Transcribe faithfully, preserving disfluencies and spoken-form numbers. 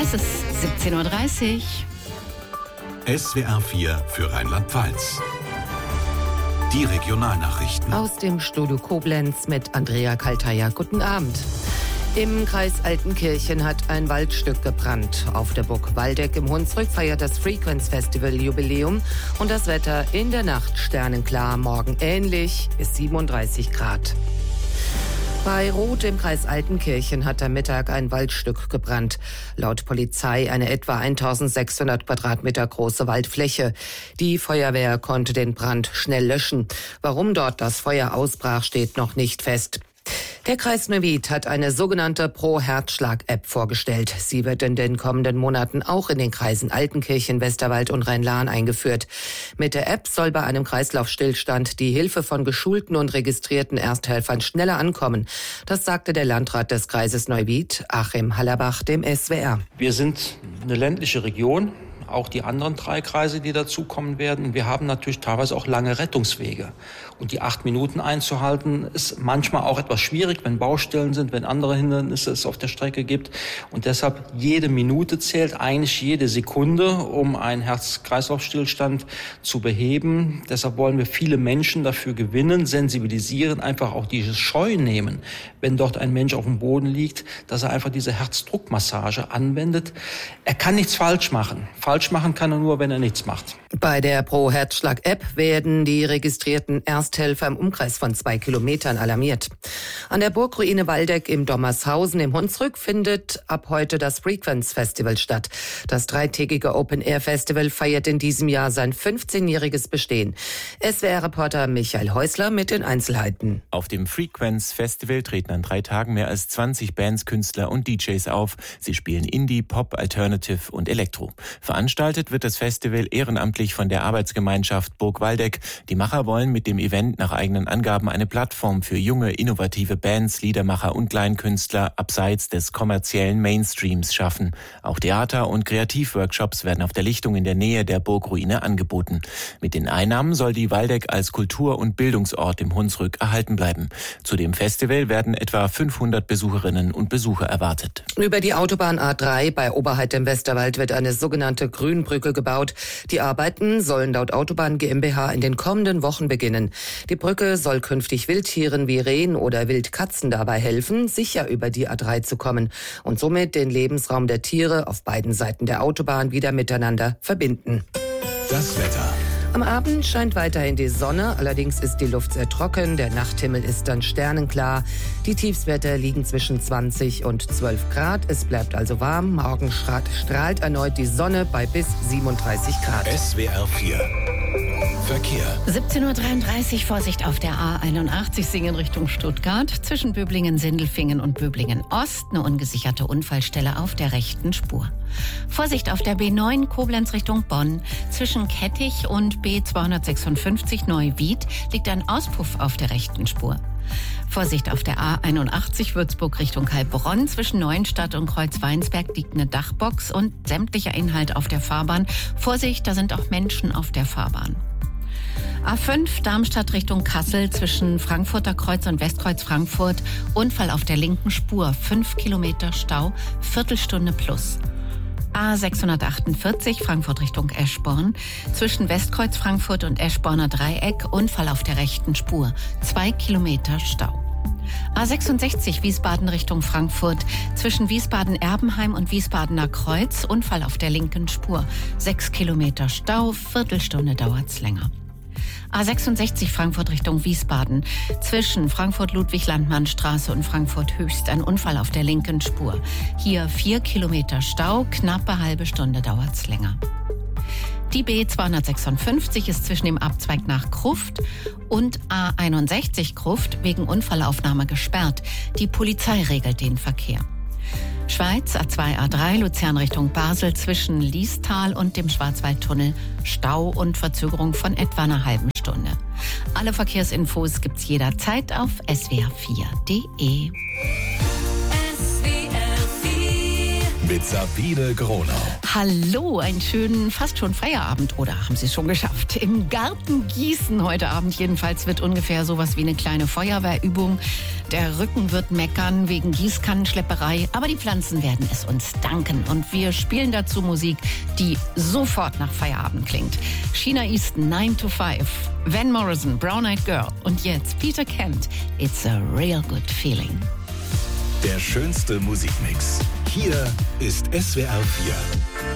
Es ist siebzehn Uhr dreißig. S W R vier für Rheinland-Pfalz. Die Regionalnachrichten. Aus dem Studio Koblenz mit Andrea Kaltaya. Guten Abend. Im Kreis Altenkirchen hat ein Waldstück gebrannt. Auf der Burg Waldeck im Hunsrück feiert das Frequenz Festival Jubiläum und das Wetter in der Nacht sternenklar, morgen ähnlich bis siebenunddreißig Grad. Bei Roth im Kreis Altenkirchen hat am Mittag ein Waldstück gebrannt. Laut Polizei eine etwa eintausendsechshundert Quadratmeter große Waldfläche. Die Feuerwehr konnte den Brand schnell löschen. Warum dort das Feuer ausbrach, steht noch nicht fest. Der Kreis Neuwied hat eine sogenannte Pro-Herzschlag-App vorgestellt. Sie wird in den kommenden Monaten auch in den Kreisen Altenkirchen, Westerwald und Rhein-Lahn eingeführt. Mit der App soll bei einem Kreislaufstillstand die Hilfe von geschulten und registrierten Ersthelfern schneller ankommen. Das sagte der Landrat des Kreises Neuwied, Achim Hallerbach, dem S W R. Wir sind eine ländliche Region. Auch die anderen drei Kreise, die dazukommen werden. Wir haben natürlich teilweise auch lange Rettungswege. Und die acht Minuten einzuhalten, ist manchmal auch etwas schwierig, wenn Baustellen sind, wenn andere Hindernisse es auf der Strecke gibt. Und deshalb jede Minute zählt, eigentlich jede Sekunde, um einen Herz-Kreislauf-Stillstand zu beheben. Deshalb wollen wir viele Menschen dafür gewinnen, sensibilisieren, einfach auch dieses Scheu nehmen, wenn dort ein Mensch auf dem Boden liegt, dass er einfach diese Herzdruckmassage anwendet. Er kann nichts falsch machen. Falsch machen kann er nur, wenn er nichts macht. Bei der Pro-Herzschlag-App werden die registrierten Ersthelfer im Umkreis von zwei Kilometern alarmiert. An der Burgruine Waldeck im Dommershausen im Hunsrück findet ab heute das Frequenz Festival statt. Das dreitägige Open-Air-Festival feiert in diesem Jahr sein fünfzehnjähriges Bestehen. S W R-Reporter Michael Häusler mit den Einzelheiten. Auf dem Frequenz Festival treten an drei Tagen mehr als zwanzig Bands, Künstler und D Js auf. Sie spielen Indie, Pop, Alternative und Elektro. Veranstaltet wird das Festival ehrenamtlich von der Arbeitsgemeinschaft Burg Waldeck. Die Macher wollen mit dem Event nach eigenen Angaben eine Plattform für junge, innovative Bands, Liedermacher und Kleinkünstler abseits des kommerziellen Mainstreams schaffen. Auch Theater- und Kreativworkshops werden auf der Lichtung in der Nähe der Burgruine angeboten. Mit den Einnahmen soll die Waldeck als Kultur- und Bildungsort im Hunsrück erhalten bleiben. Zu dem Festival werden etwa fünfhundert Besucherinnen und Besucher erwartet. Über die Autobahn A drei bei Oberheit im Westerwald wird eine sogenannte Grünbrücke gebaut. Die Arbeiten sollen laut Autobahn GmbH in den kommenden Wochen beginnen. Die Brücke soll künftig Wildtieren wie Rehen oder Wildkatzen dabei helfen, sicher über die A drei zu kommen und somit den Lebensraum der Tiere auf beiden Seiten der Autobahn wieder miteinander verbinden. Das Wetter. Am Abend scheint weiterhin die Sonne, allerdings ist die Luft sehr trocken, der Nachthimmel ist dann sternenklar. Die Tiefstwerte liegen zwischen zwanzig und zwölf Grad, es bleibt also warm. Morgen strahlt erneut die Sonne bei bis siebenunddreißig Grad. S W R vier Verkehr. siebzehn Uhr dreiunddreißig, Vorsicht auf der A einundachtzig, Singen Richtung Stuttgart. Zwischen Böblingen, Sindelfingen und Böblingen Ost eine ungesicherte Unfallstelle auf der rechten Spur. Vorsicht auf der B neun, Koblenz Richtung Bonn. Zwischen Kettich und B zweihundertsechsundfünfzig Neuwied liegt ein Auspuff auf der rechten Spur. Vorsicht auf der A einundachtzig, Würzburg Richtung Heilbronn. Zwischen Neuenstadt und Kreuzweinsberg liegt eine Dachbox und sämtlicher Inhalt auf der Fahrbahn. Vorsicht, da sind auch Menschen auf der Fahrbahn. A fünf, Darmstadt Richtung Kassel, zwischen Frankfurter Kreuz und Westkreuz Frankfurt. Unfall auf der linken Spur, fünf Kilometer Stau, Viertelstunde plus. A sechshundertachtundvierzig, Frankfurt Richtung Eschborn. Zwischen Westkreuz Frankfurt und Eschborner Dreieck, Unfall auf der rechten Spur, zwei Kilometer Stau. A sechsundsechzig, Wiesbaden Richtung Frankfurt. Zwischen Wiesbaden-Erbenheim und Wiesbadener Kreuz, Unfall auf der linken Spur, sechs Kilometer Stau, Viertelstunde dauert's länger. A sechsundsechzig, Frankfurt Richtung Wiesbaden. Zwischen Frankfurt-Ludwig-Landmann-Straße und Frankfurt-Höchst ein Unfall auf der linken Spur. Hier vier Kilometer Stau, knappe halbe Stunde dauert's länger. Die B zweihundertsechsundfünfzig ist zwischen dem Abzweig nach Gruft und A einundsechzig Gruft wegen Unfallaufnahme gesperrt. Die Polizei regelt den Verkehr. Schweiz, A zwei, A drei, Luzern Richtung Basel, zwischen Liestal und dem Schwarzwaldtunnel Stau und Verzögerung von etwa einer halben Stunde. Alle Verkehrsinfos gibt's jederzeit auf s w r vier punkt d e. mit Sabine Gronau. Hallo, einen schönen, fast schon Feierabend. Oder haben Sie es schon geschafft? Im Garten gießen heute Abend jedenfalls wird ungefähr sowas wie eine kleine Feuerwehrübung. Der Rücken wird meckern wegen Gießkannenschlepperei, aber die Pflanzen werden es uns danken. Und wir spielen dazu Musik, die sofort nach Feierabend klingt. Sheena Easton, nine to five, Van Morrison, Brown Eyed Girl und jetzt Peter Kent, It's a Real Good Feeling. Der schönste Musikmix. Hier ist S W R vier.